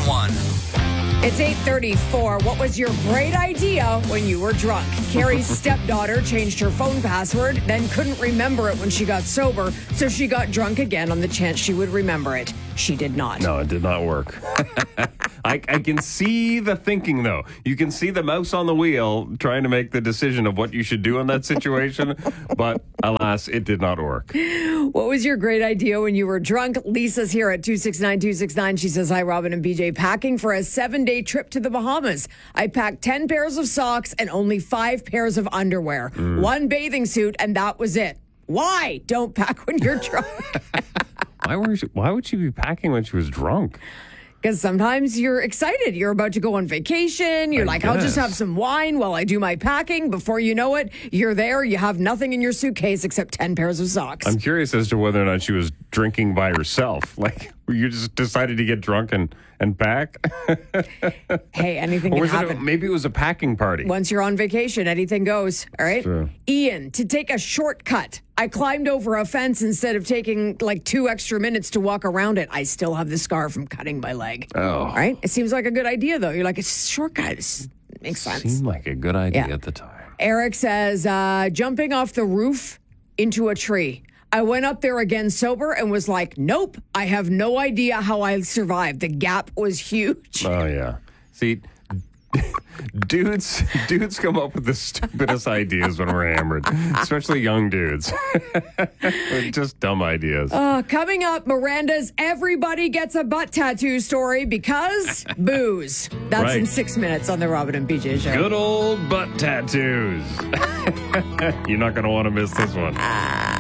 911. It's 8:34. What was your great idea when you were drunk? Carrie's stepdaughter changed her phone password, then couldn't remember it when she got sober, so she got drunk again on the chance she would remember it. She did not. No, it did not work. I can see the thinking, though. You can see the mouse on the wheel trying to make the decision of what you should do in that situation. But alas, it did not work. What was your great idea when you were drunk? Lisa's here at 269-269. She says, hi, Robin and BJ. Packing for a 7-day trip to the Bahamas. I packed 10 pairs of socks and only 5 pairs of underwear. 1 bathing suit, and that was it. Why? Don't pack when you're drunk. Why would she be packing when she was drunk? Because sometimes you're excited. You're about to go on vacation. You're like, I'll just have some wine while I do my packing. Before you know it, you're there. You have nothing in your suitcase except 10 pairs of socks. I'm curious as to whether or not she was drinking by herself. Like, you just decided to get drunk and pack? Hey, anything can happen. Maybe it was a packing party. Once you're on vacation, anything goes. All right? True. Ian, to take a shortcut. I climbed over a fence instead of taking like 2 extra minutes to walk around it. I still have the scar from cutting my leg. Oh. All right? It seems like a good idea, though. You're like, it's a shortcut. It makes sense. Seemed like a good idea at the time. Eric says, jumping off the roof into a tree. I went up there again sober and was like, nope, I have no idea how I survived. The gap was huge. Oh, yeah. See, dudes come up with the stupidest ideas when we're hammered, especially young dudes. Just dumb ideas. Coming up, Miranda's Everybody Gets a Butt Tattoo story because booze. That's Right. in 6 minutes on the Robin and BJ show. Good old butt tattoos. You're not going to want to miss this one.